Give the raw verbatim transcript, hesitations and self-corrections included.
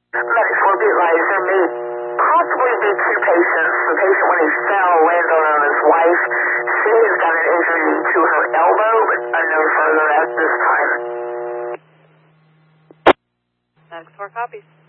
Medic four, be advised, there may possibly be two patients. The patient, when he fell, landed on his wife. She has got an injury to her elbow, but unknown further at this time. Medic four copies.